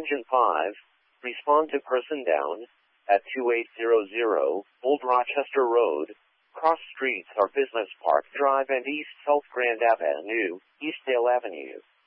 Engine 5, respond to person down, at 2800 Old Rochester Road. Cross streets are Business Park Drive and East South Grand Avenue, Eastdale Avenue.